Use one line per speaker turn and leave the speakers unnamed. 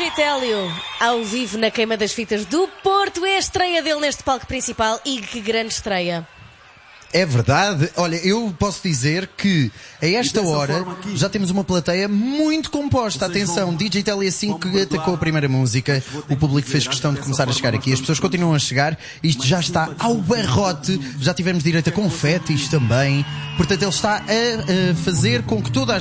DJ Télio, ao vivo na Queima das Fitas do Porto, é a estreia dele neste palco principal e que grande estreia.
É verdade. Olha, eu posso dizer que a esta hora já temos uma plateia muito composta. Atenção, DJ Télio assim que atacou a primeira música, o público fez questão de começar a chegar aqui. As pessoas continuam a chegar. Isto já está ao barrote. Já tivemos direito a confetis também. Portanto, ele está a fazer com que toda a